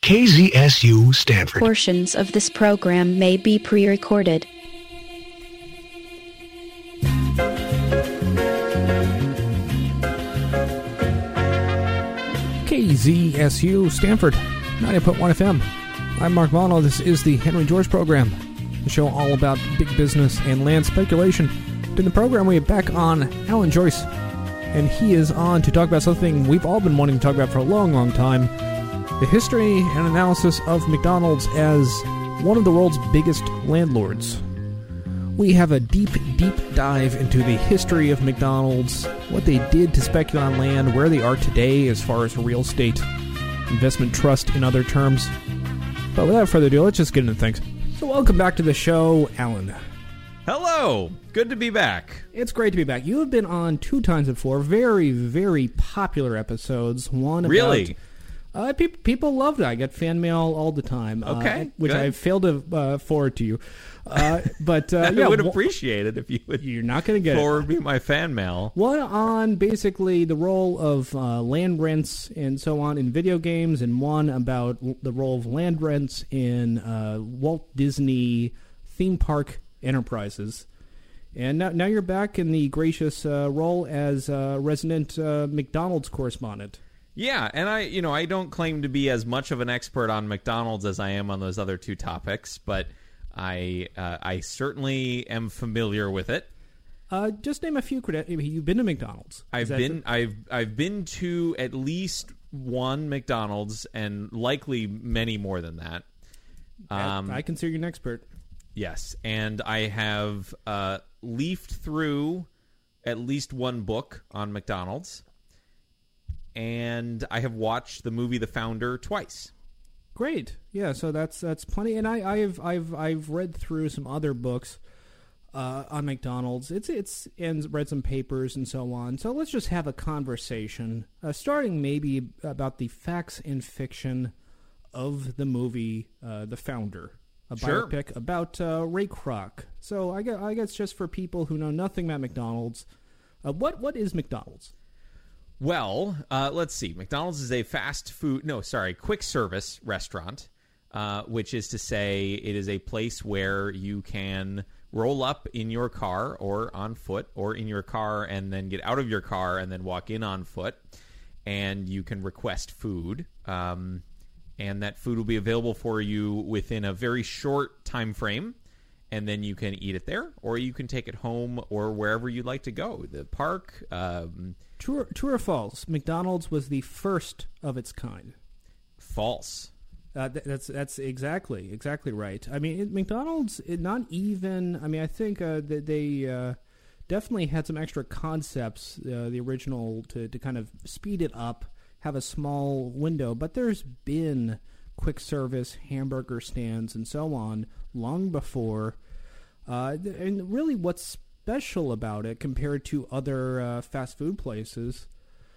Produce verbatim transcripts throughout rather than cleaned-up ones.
K Z S U Stanford. Portions of this program may be pre-recorded. K Z S U Stanford, ninety point one F M. I'm Mark Mono. This is the Henry George program, the show all about big business and land speculation. In the program, we are back on Alan Joyce, and he is on to talk about something we've all been wanting to talk about for a long, long time: the history and analysis of McDonald's as one of the world's biggest landlords. We have a deep, deep dive into the history of McDonald's, what they did to speculate on land, where they are today as far as real estate, investment trust in other terms. But without further ado, let's just get into things. So welcome back to the show, Alan. Hello! Good to be back. It's great to be back. You have been on two times before, very, very popular episodes. One about... Really? Uh, pe- people loved it. I get fan mail all the time. Okay, uh, which good. I failed to uh, forward to you. Uh, but uh, I yeah, would w- appreciate it if you would. You're not going to get forward it. me my fan mail. One on basically the role of uh, land rents and so on in video games, and one about l- the role of land rents in uh, Walt Disney theme park enterprises. And now, now you're back in the gracious uh, role as uh, resident uh, McDonald's correspondent. Yeah, and I, you know, I don't claim to be as much of an expert on McDonald's as I am on those other two topics, but I, uh, I certainly am familiar with it. Uh, just name a few credit. You've been to McDonald's. I've been, the- I've, I've been to at least one McDonald's, and likely many more than that. Um, I consider you an expert. Yes, and I have uh, leafed through at least one book on McDonald's. And I have watched the movie The Founder twice. Great, yeah. So that's that's plenty. And I, I've I've I've read through some other books uh, on McDonald's. It's it's and read some papers and so on. So let's just have a conversation, uh, starting maybe about the facts and fiction of the movie uh, The Founder, a Sure. biopic about uh, Ray Kroc. So I guess, I guess just for people who know nothing about McDonald's, uh, what what is McDonald's? Well, uh, let's see. McDonald's is a fast food, no, sorry, quick service restaurant, uh, which is to say it is a place where you can roll up in your car or on foot, or in your car and then get out of your car and then walk in on foot, and you can request food, um, and that food will be available for you within a very short time frame. And then you can eat it there, or you can take it home, or wherever you'd like to go. The park. Um, True, true or false? McDonald's was the first of its kind. false. Uh, th- that's that's exactly exactly right. I mean, it, McDonald's it not even. I mean, I think uh, that they uh, definitely had some extra concepts. Uh, the original to to kind of speed it up, have a small window. But there's been quick service hamburger stands and so on long before. Uh, and really, what's special about it compared to other uh, fast food places,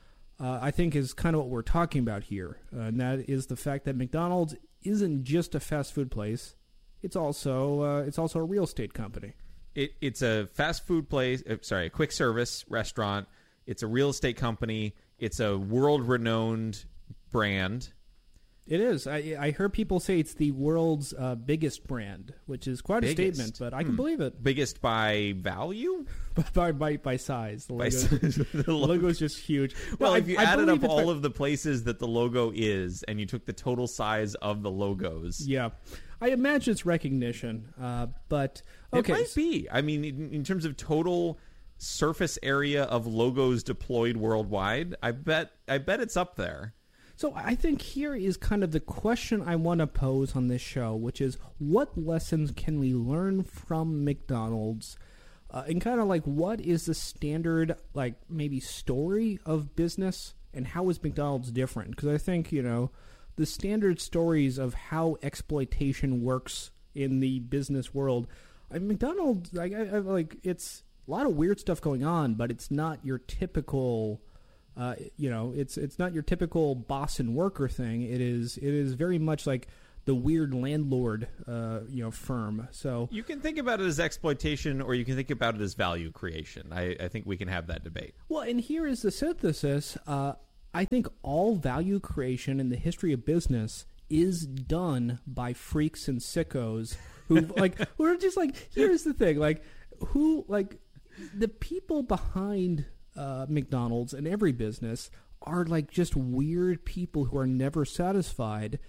uh, I think, is kind of what we're talking about here. Uh, and that is the fact that McDonald's isn't just a fast food place; it's also uh, it's also a real estate company. It, it's a fast food place. Uh, sorry, a quick service restaurant. It's a real estate company. It's a world-renowned brand. It is. I, I heard people say it's the world's uh, biggest brand, which is quite Biggest. a statement, but I can Hmm. believe it. Biggest by value? by, by, by size. The By logo, size. the The logo. logo is just huge. Well, No, if you I, I added up believe it's all by- of the places that the logo is, and you took the total size of the logos, Yeah. I imagine it's recognition, uh, but okay. it might be. I mean, in, in terms of total surface area of logos deployed worldwide, I bet I bet it's up there. So I think here is kind of the question I want to pose on this show, which is what lessons can we learn from McDonald's? Uh, and kind of like what is the standard, like maybe story of business, and how is McDonald's different? Because I think, you know, the standard stories of how exploitation works in the business world, I mean, McDonald's, like, I, I, like it's a lot of weird stuff going on, but it's not your typical... Uh, you know, it's it's not your typical boss and worker thing. It is it is very much like the weird landlord, uh, you know, firm. So You can think about it as exploitation, or you can think about it as value creation. I, I think we can have that debate. well, and here is the synthesis. Uh, I think all value creation in the history of business is done by freaks and sickos who like we're just like here's the thing like who like the people behind uh, McDonald's and every business are like just weird people who are never satisfied.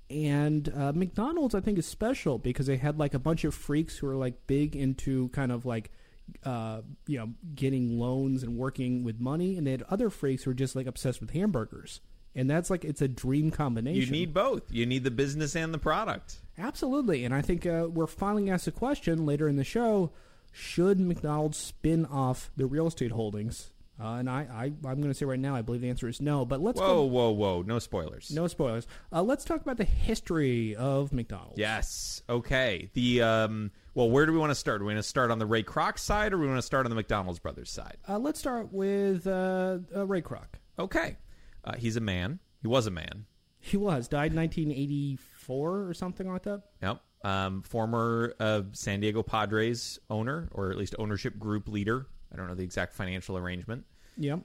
And uh, McDonald's, I think, is special because they had like a bunch of freaks who are like big into kind of like, uh, you know, getting loans and working with money. And they had other freaks who are just like obsessed with hamburgers. And that's like, it's a dream combination. You need both. You need the business and the product. Absolutely. And I think uh, we're finally asked a question later in the show, should McDonald's spin off the real estate holdings? Uh, and I, I, I'm going to say right now, I believe the answer is no. But let's whoa, go. whoa, whoa! No spoilers. No spoilers. Uh, let's talk about the history of McDonald's. Yes. Okay. The um. Well, where do we want to start? Do we want to start on the Ray Kroc side, or do we want to start on the McDonald's brothers side? Uh, let's start with uh, uh, Ray Kroc. Okay. Uh, he's a man. He was a man. He was died in nineteen eighty-four or something like that. Yep. Um, former uh, San Diego Padres owner, or at least ownership group leader. I don't know the exact financial arrangement. Yep.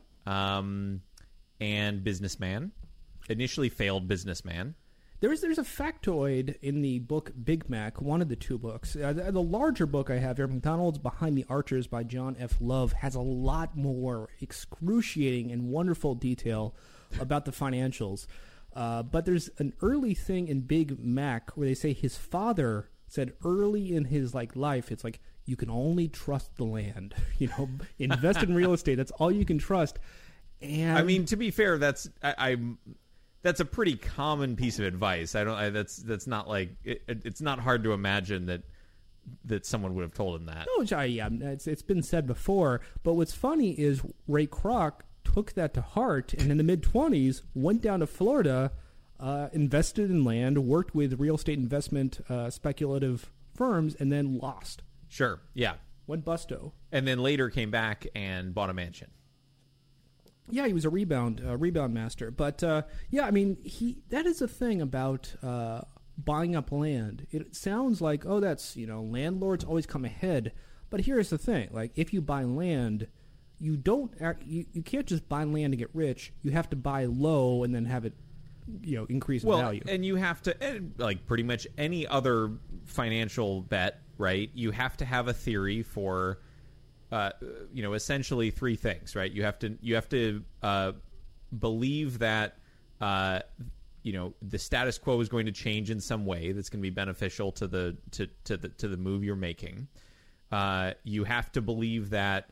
Um, and businessman. Initially failed businessman. There's there's a factoid in the book Big Mac, one of the two books. Uh, the, the larger book I have here, McDonald's Behind the Archers by John F. Love, has a lot more excruciating and wonderful detail about the financials. Uh, but there's an early thing in Big Mac where they say his father said early in his like life, it's like, you can only trust the land. You know, invest in real estate. That's all you can trust. And I mean, to be fair, that's I, I'm that's a pretty common piece of advice. I don't. I, that's that's not like it, it's not hard to imagine that that someone would have told him that. No, I, yeah, it's it's been said before. But what's funny is Ray Kroc took that to heart, and in the mid twenties went down to Florida, uh, invested in land, worked with real estate investment uh, speculative firms, and then lost. Sure, yeah. Went busto. And then later came back and bought a mansion. Yeah, he was a rebound uh, rebound master. But, uh, yeah, I mean, he that is the thing about uh, buying up land. It sounds like, oh, that's, you know, landlords always come ahead. But here's the thing. Like, if you buy land, you don't act, you, you can't just buy land to get rich. You have to buy low and then have it, you know, increase in well, value. And you have to, and like pretty much any other financial bet, right? You have to have a theory for, uh, you know, essentially three things, right? You have to you have to uh, believe that, uh, you know, the status quo is going to change in some way that's going to be beneficial to the to to the to the move you're making. Uh, you have to believe that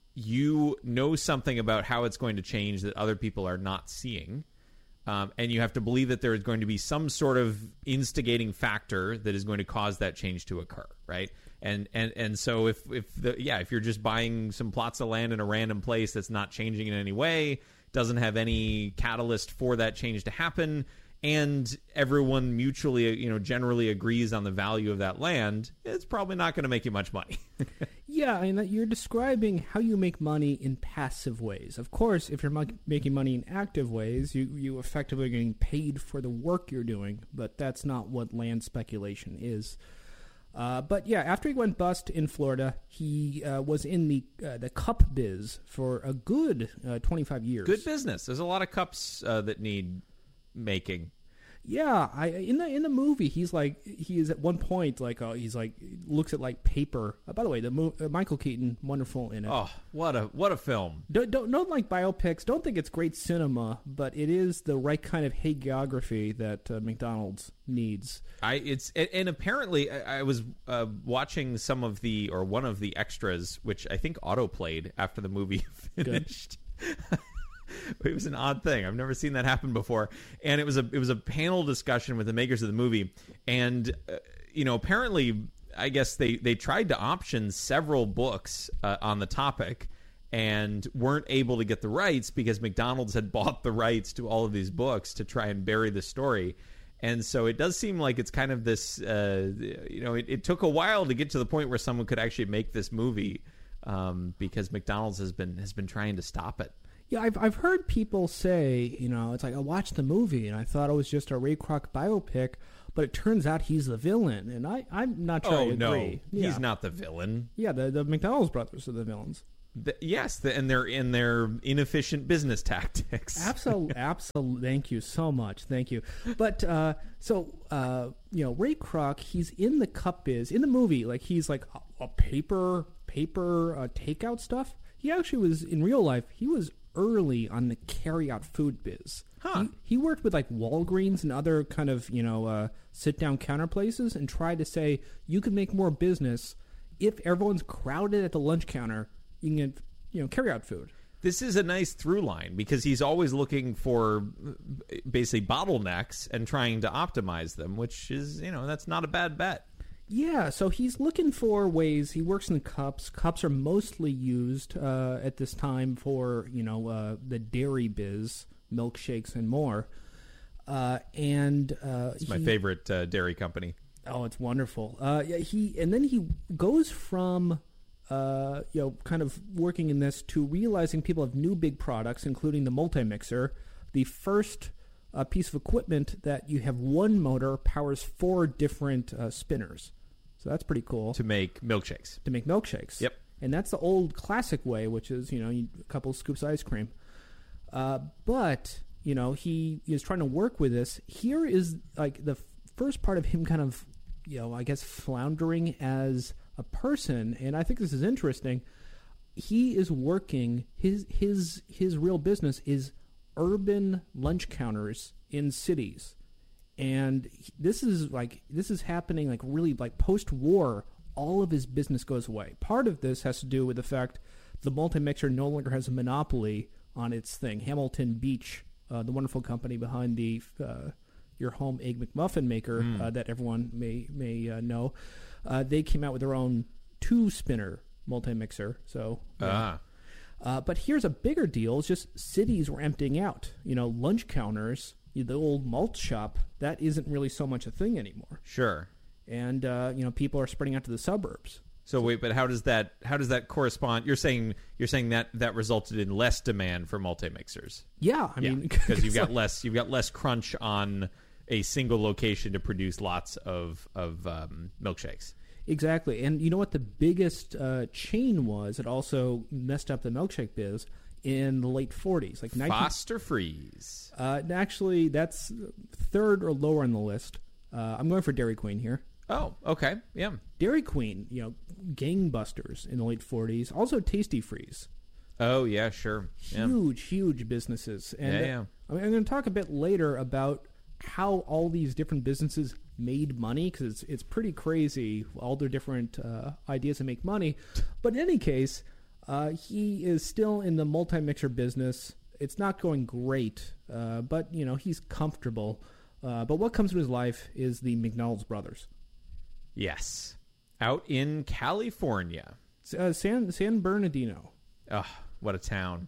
you know something about how it's going to change that other people are not seeing. Um, and you have to believe that there is going to be some sort of instigating factor that is going to cause that change to occur, right? And and and so if if the yeah if you're just buying some plots of land in a random place that's not changing in any way, doesn't have any catalyst for that change to happen, and everyone mutually you know generally agrees on the value of that land, it's probably not going to make you much money. Yeah, I mean, you're describing how you make money in passive ways. Of course, if you're mo- making money in active ways, you, you effectively are getting paid for the work you're doing, but that's not what land speculation is. Uh, but yeah, after he went bust in Florida, he uh, was in the uh, the cup biz for a good uh, twenty-five years. Good business. There's a lot of cups uh, that need making. Yeah, I in the in the movie he's like he is at one point like uh, he's like looks at like paper. Uh, by the way, the mo- uh, Michael Keaton, wonderful in it. Oh, what a what a film! Don't, don't don't like biopics. Don't think it's great cinema, but it is the right kind of hagiography that uh, McDonald's needs. I it's and, and apparently I, I was uh, watching some of the or one of the extras, which I think autoplayed after the movie finished. It was an odd thing. I've never seen that happen before. And it was a it was a panel discussion with the makers of the movie. And, uh, you know, apparently, I guess they, they tried to option several books uh, on the topic and weren't able to get the rights because McDonald's had bought the rights to all of these books to try and bury the story. And so it does seem like it's kind of this, uh, you know, it, it took a while to get to the point where someone could actually make this movie um, because McDonald's has been has been trying to stop it. Yeah, I've I've heard people say, you know, it's like I watched the movie and I thought it was just a Ray Kroc biopic, but it turns out he's the villain, and I I'm not sure oh, I agree. no, Yeah. he's not the villain. Yeah, the the McDonald's brothers are the villains. The, yes, the, and they're in their inefficient business tactics. Absolutely, absolutely. Thank you so much. Thank you. But uh, so uh, you know, Ray Kroc, he's in the cup biz in the movie. Like he's like a, a paper paper uh, takeout stuff. He actually was in real life. He was early on the carry out food biz. Huh. He, he worked with like Walgreens and other kind of you know uh, sit down counter places and tried to say you could make more business if everyone's crowded at the lunch counter. You can get, you know, carry out food. This is a nice through line because he's always looking for basically bottlenecks and trying to optimize them, which is, you know, that's not a bad bet. Yeah, so he's looking for ways. He works in the cups. Cups are mostly used uh, at this time for, you know, uh, the dairy biz, milkshakes and more. Uh, and uh, it's my he, favorite uh, dairy company. Oh, it's wonderful. Uh, yeah, he and then he goes from... Uh, you know, kind of working in this to realizing people have new big products, including the multi-mixer, the first uh, piece of equipment that you have one motor powers four different uh, spinners. So that's pretty cool. To make milkshakes. To make milkshakes. Yep. And that's the old classic way, which is, you know, you, a couple scoops of ice cream. Uh, but, you know, he is trying to work with this. Here is, like, the f- first part of him kind of, you know, I guess floundering as... a person, and I think this is interesting. He is working his his his real business is urban lunch counters in cities, and this is like this is happening like really like post-war. All of his business goes away. Part of this has to do with the fact the multi-mixer no longer has a monopoly on its thing. Hamilton Beach, uh, the wonderful company behind the uh, your home egg McMuffin maker mm. uh, that everyone may may uh, know. Uh, they came out with their own two-spinner multi-mixer. So, ah. uh, but here's a bigger deal. It's just cities were emptying out. You know, lunch counters, the old malt shop, that isn't really so much a thing anymore. Sure. And, uh, you know, people are spreading out to the suburbs. So wait, but how does that how does that correspond? You're saying you're saying that that resulted in less demand for multi-mixers. Yeah, I yeah, mean, because you've got less you've got less crunch on a single location to produce lots of of um, milkshakes. Exactly. And you know what the biggest uh, chain was? It also messed up the milkshake biz in the late forties. Like Foster Freeze. Uh, actually, that's third or lower on the list. Uh, I'm going for Dairy Queen here. Oh, okay. Yeah. Dairy Queen, you know, gangbusters in the late forties. Also Tasty Freeze. Oh, yeah, sure. Huge, yeah. huge businesses. And yeah, yeah. Uh, I mean, I'm going to talk a bit later about how all these different businesses made money, because it's, it's pretty crazy, all their different uh, ideas to make money. But in any case, uh, he is still in the multi-mixer business. It's not going great, uh, but, you know, he's comfortable. Uh, but what comes to his life is the McDonald's brothers. Yes. Out in California. Uh, San, San Bernardino. Oh, what a town.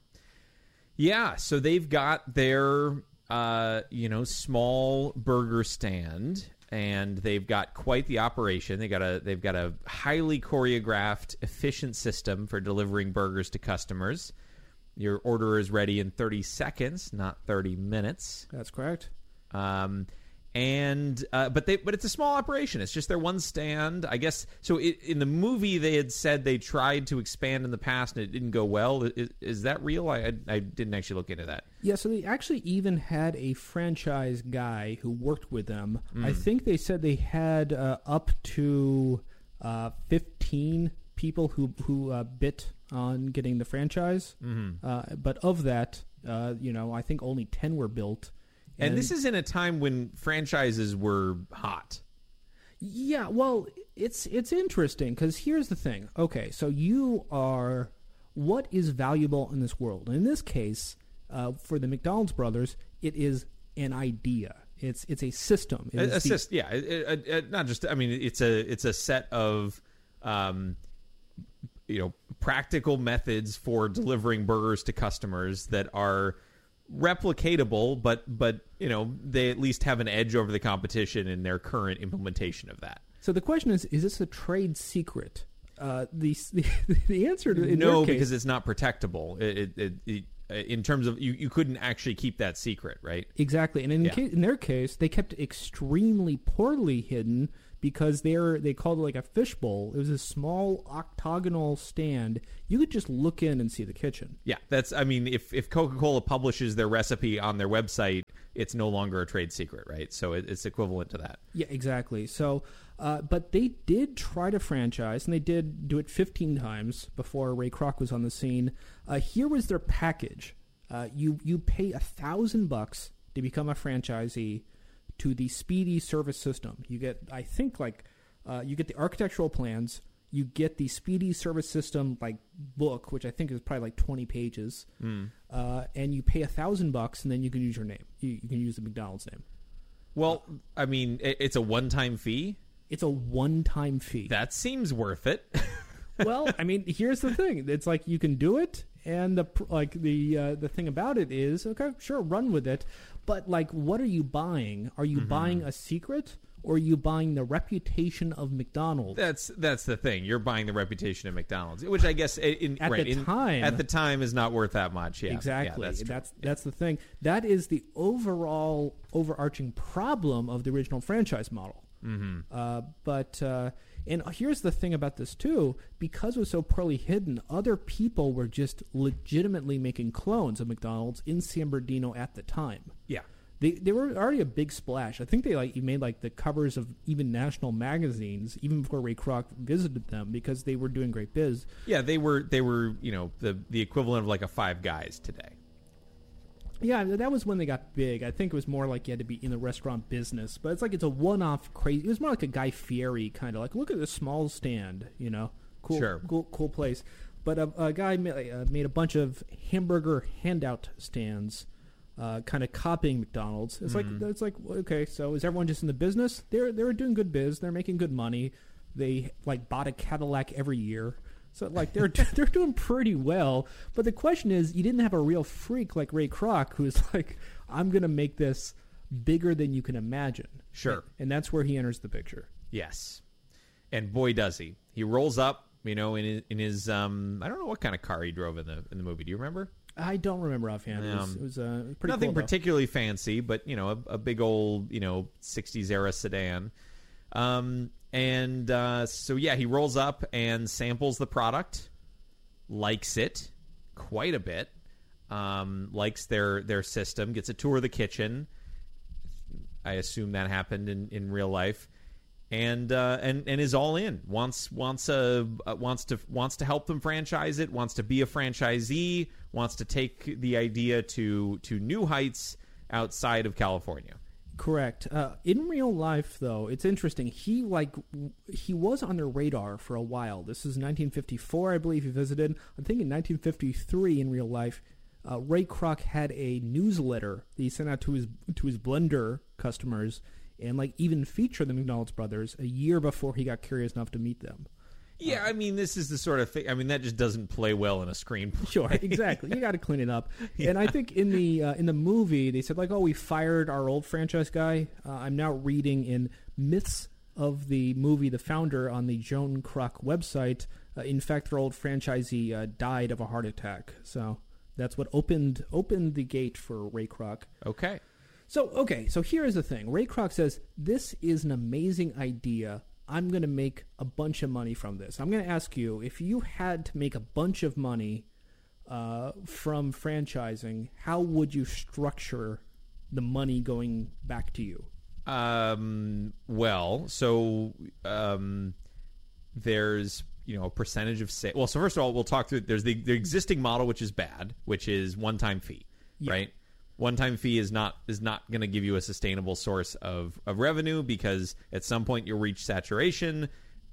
Yeah, so they've got their, uh, you know, small burger stand, and they've got quite the operation. They got a, they've got a highly choreographed, efficient system for delivering burgers to customers. Your order is ready in thirty seconds, not thirty minutes. That's correct. Um, and uh, but they but it's a small operation. It's just their one stand, I guess. So it, in the movie, they had said they tried to expand in the past and it didn't go well. Is, is that real? I, I I didn't actually look into that. Yeah, so they actually even had a franchise guy who worked with them. Mm. I think they said they had uh, up to uh, fifteen people who who uh, bit on getting the franchise. Mm-hmm. Uh, but of that, uh, you know, I think only ten were built. And, and this is in a time when franchises were hot. Yeah, well, it's it's interesting because here's the thing. Okay, so you are what is valuable in this world? And in this case, uh, for the McDonald's brothers, it is an idea. It's it's a system. It a, a the, syst- yeah, it, it, it, not just. I mean, it's a it's a set of, um, you know, practical methods for delivering burgers to customers that are replicatable, but but you know, they at least have an edge over the competition in their current implementation of that. So the question is: is this a trade secret? Uh, the, the the answer to in no, your case, because it's not protectable. It, it, it, it, in terms of you, you couldn't actually keep that secret, right? Exactly, and in yeah. case, in their case, they kept it extremely poorly hidden because they're they called it like a fishbowl. It was a small octagonal stand. You could just look in and see the kitchen. Yeah, that's. I mean, if if Coca-Cola publishes their recipe on their website, it's no longer a trade secret, right? So it, it's equivalent to that. Yeah, exactly. So, uh, but they did try to franchise, and they did do it fifteen times before Ray Kroc was on the scene. Uh, here was their package. Uh, you you pay a thousand bucks to become a franchisee to the Speedy Service System. You get, I think, like uh, you get the architectural plans. You get the Speedy Service System like book, which I think is probably like twenty pages, mm. uh, and you pay a thousand bucks, and then you can use your name. You, you can use the McDonald's name. Well, I mean, it, it's a one-time fee. It's a one-time fee. That seems worth it. Well, I mean, here's the thing. It's like you can do it, and the like the uh, the thing about it is, okay, sure, run with it, but like, what are you buying? Are you mm-hmm. buying a secret? Or are you buying the reputation of McDonald's? That's that's the thing. You're buying the reputation of McDonald's, which I guess in, at right, the in, time at the time is not worth that much. Yeah, exactly. Yeah, that's that's yeah. that's the thing. That is the overall overarching problem of the original franchise model. Mm-hmm. Uh, but uh, and here's the thing about this too: because it was so poorly hidden, other people were just legitimately making clones of McDonald's in San Bernardino at the time. Yeah. They they were already a big splash. I think they like made like the covers of even national magazines even before Ray Kroc visited them because they were doing great biz. Yeah, they were they were you know the the equivalent of like a Five Guys today. Yeah, that was when they got big. I think it was more like you had to be in the restaurant business, but it's like it's a one-off crazy. It was more like a Guy Fieri kind of like look at this small stand, you know, cool, sure. cool, cool place. But a, a guy made, uh, made a bunch of hamburger handout stands. Uh, kind of copying McDonald's. It's mm-hmm. like it's like okay, so is everyone just in the business? They're they're doing good biz. They're making good money. They like bought a Cadillac every year, so like they're they're doing pretty well. But the question is, you didn't have a real freak like Ray Kroc, who's like, I'm gonna make this bigger than you can imagine. Sure, and, and that's where he enters the picture. Yes, and boy does he. He rolls up, you know, in his, in his um, I don't know what kind of car he drove in the in the movie. Do you remember? I don't remember offhand. It was, it was uh, pretty nothing cool, particularly fancy, but you know, a, a big old you know sixties era sedan. Um, and uh, so yeah, he rolls up and samples the product, likes it quite a bit, um, likes their their system, gets a tour of the kitchen. I assume that happened in, in real life. And uh, and and is all in. Wants wants a uh, wants to wants to help them franchise it. Wants to be a franchisee. Wants to take the idea to to new heights outside of California. Correct. Uh, in real life, though, it's interesting. He like he was on their radar for a while. This is nineteen fifty-four, I believe. He visited. I think in nineteen fifty-three, in real life, uh, Ray Kroc had a newsletter that he sent out to his to his Blender customers. And like even feature the McDonald's brothers a year before he got curious enough to meet them. Yeah, I mean, this is the sort of thing. I mean, that just doesn't play well in a screenplay. Sure, exactly. You got to clean it up. Yeah. And I think in the uh, in the movie they said like, "Oh, we fired our old franchise guy." Uh, I'm now reading in Myths of the Movie, the founder on the Joan Kroc website. Uh, in fact, their old franchisee uh, died of a heart attack. So that's what opened opened the gate for Ray Kroc. Okay. So, okay, so here is the thing. Ray Kroc says, this is an amazing idea. I'm going to make a bunch of money from this. I'm going to ask you, if you had to make a bunch of money uh, from franchising, how would you structure the money going back to you? Um, well, so um, there's, you know, a percentage of sales. Well, so first of all, we'll talk through, there's the, the existing model, which is bad, which is one-time fee, yeah. right? One-time fee is not is not going to give you a sustainable source of, of revenue because at some point you'll reach saturation,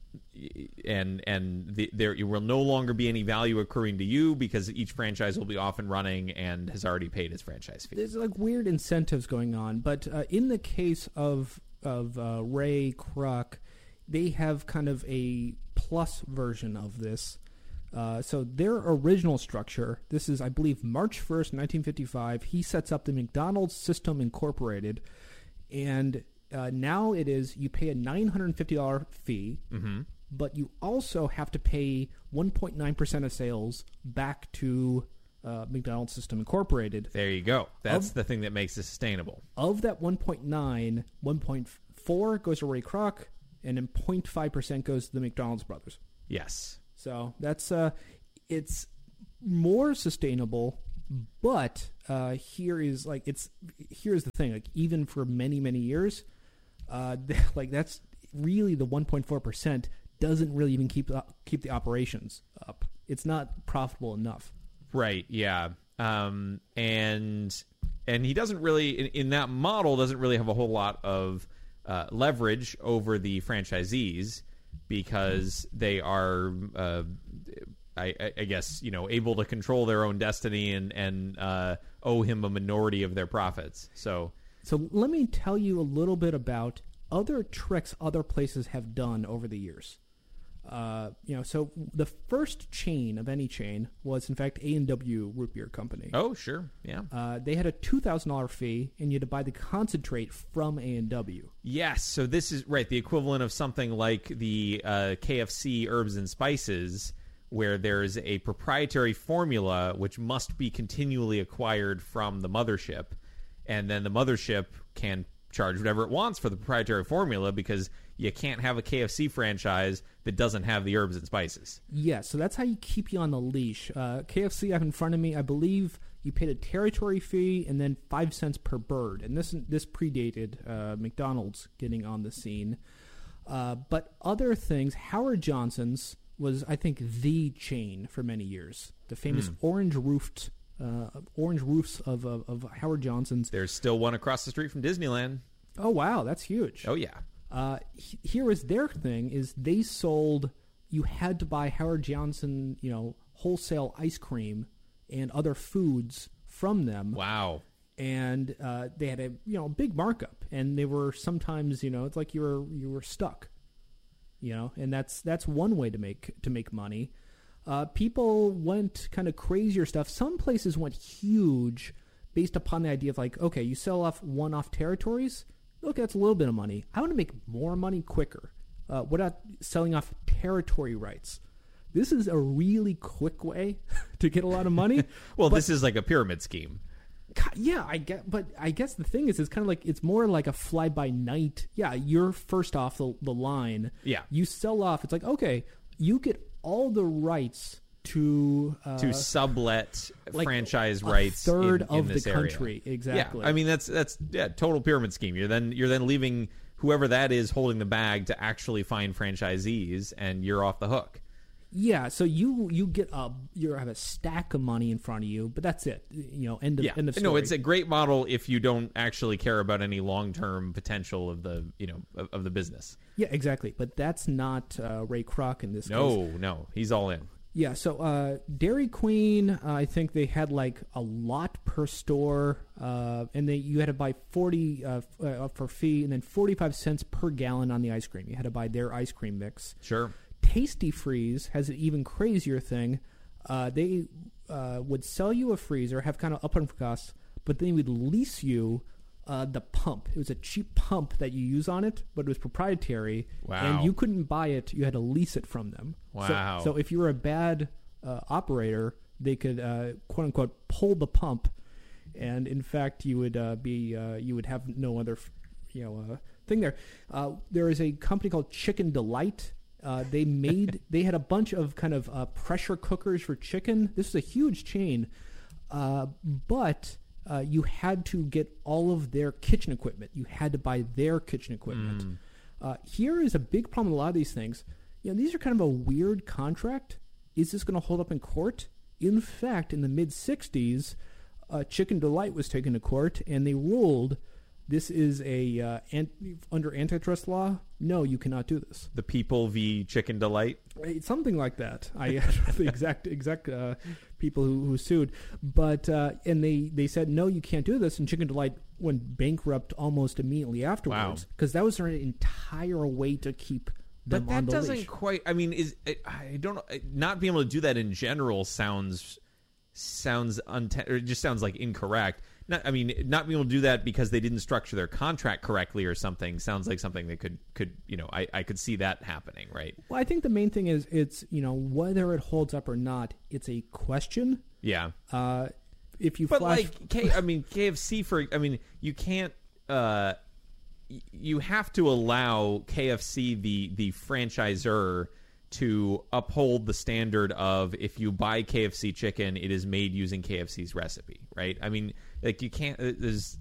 and and the, there will no longer be any value accruing to you because each franchise will be off and running and has already paid its franchise fee. There's like weird incentives going on, but uh, in the case of of uh, Ray Kroc, they have kind of a plus version of this. Uh, so their original structure, this is, I believe, March first, nineteen fifty-five. He sets up the McDonald's System Incorporated, and uh, now it is you pay a nine hundred fifty dollars fee, mm-hmm. but you also have to pay one point nine percent of sales back to uh, McDonald's System Incorporated. There you go. That's of, the thing that makes it sustainable. Of that one point nine, one point four goes to Ray Kroc, and then zero point five percent goes to the McDonald's brothers. Yes. So that's uh, it's more sustainable, but uh, here is like it's here's the thing. Like even for many many years, uh, like that's really the one point four percent doesn't really even keep uh, keep the operations up. It's not profitable enough. Right. Yeah. Um, and and he doesn't really in, in that model doesn't really have a whole lot of uh, leverage over the franchisees because they are, uh, I, I guess, you know, able to control their own destiny and and uh, owe him a minority of their profits. So so let me tell you a little bit about other tricks other places have done over the years. Uh, you know, so the first chain of any chain was, in fact, A and W Root Beer Company. Oh, sure, yeah. Uh, they had a two thousand dollars fee, and you had to buy the concentrate from A and W. Yes, so this is, right, the equivalent of something like the uh, K F C Herbs and Spices, where there's a proprietary formula which must be continually acquired from the mothership, and then the mothership can charge whatever it wants for the proprietary formula because you can't have a K F C franchise that doesn't have the herbs and spices. Yeah, so that's how you keep you on the leash. Uh, K F C, I have in front of me, I believe you paid a territory fee and then five cents per bird. And this this predated uh, McDonald's getting on the scene. Uh, but other things, Howard Johnson's was, I think, the chain for many years. The famous mm. orange roofed uh, orange roofs of, of, of Howard Johnson's. There's still one across the street from Disneyland. Oh, wow, that's huge. Oh, yeah. Uh, here is their thing: is they sold. You had to buy Howard Johnson, you know, wholesale ice cream and other foods from them. Wow! And uh, they had a you know big markup, and they were sometimes you know it's like you were you were stuck, you know, and that's that's one way to make to make money. Uh, people went kind of crazier stuff. Some places went huge, based upon the idea of like, okay, you sell off one-off territories. Okay, that's a little bit of money. I want to make more money quicker. Uh, what about selling off territory rights? This is a really quick way to get a lot of money. well, but, this is like a pyramid scheme. Yeah, I get, but I guess the thing is, it's kind of like it's more like a fly-by-night. Yeah, you're first off the, the line. Yeah, you sell off. It's like okay, you get all the rights to uh, to sublet like franchise a rights third in, of in this the country. Area. Exactly. Yeah, I mean that's that's yeah, total pyramid scheme. You're then you're then leaving whoever that is holding the bag to actually find franchisees, and you're off the hook. Yeah, so you you get a you have a stack of money in front of you, but that's it. You know, end of yeah. end of story. No, it's a great model if you don't actually care about any long term potential of the you know of, of the business. Yeah, exactly. But that's not uh, Ray Kroc in this no, case. No, no, he's all in. Yeah, so uh, Dairy Queen, uh, I think they had like a lot per store, uh, and they you had to buy forty uh, f- uh, for fee, and then forty-five cents per gallon on the ice cream. You had to buy their ice cream mix. Sure. Tasty Freeze has an even crazier thing. Uh, they uh, would sell you a freezer, have kind of upfront costs, but then they would lease you uh, the pump. It was a cheap pump that you use on it, but it was proprietary. Wow. And you couldn't buy it. You had to lease it from them. Wow. So, so if you were a bad uh, operator, they could, uh, quote unquote, pull the pump. And in fact, you would uh, be uh, you would have no other, you know, uh, thing there. Uh, there is a company called Chicken Delight. Uh, they made they had a bunch of kind of uh, pressure cookers for chicken. This is a huge chain, uh, but uh, you had to get all of their kitchen equipment. You had to buy their kitchen equipment. Mm. Uh, here is a big problem with a lot of these things. You know, these are kind of a weird contract. Is this going to hold up in court? In fact, in the mid sixties, uh, Chicken Delight was taken to court, and they ruled this is a uh, ant- under antitrust law. No, you cannot do this. The People v. Chicken Delight, it's something like that. I the exact exact uh, people who, who sued, but uh, and they, they said no, you can't do this. And Chicken Delight went bankrupt almost immediately afterwards because wow. that was their entire way to keep them but that on the doesn't leash. quite. I mean, is it, I don't know. Not being able to do that in general sounds sounds unte- or it just sounds like incorrect. Not, I mean, not being able to do that because they didn't structure their contract correctly or something sounds like something that could, could you know, I, I could see that happening, right? Well, I think the main thing is it's, you know, whether it holds up or not, it's a question. Yeah. Uh, if you but flash... like, K, I mean, K F C, for, I mean, you can't, uh, you have to allow K F C, the the franchisor, to uphold the standard of if you buy K F C chicken, it is made using K F C's recipe, right? I mean, like you can't. There's